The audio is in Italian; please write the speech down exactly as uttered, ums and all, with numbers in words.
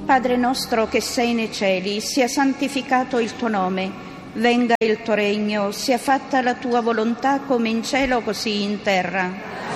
Padre nostro che sei nei cieli, sia santificato il tuo nome, venga il tuo regno, sia fatta la tua volontà come in cielo così in terra.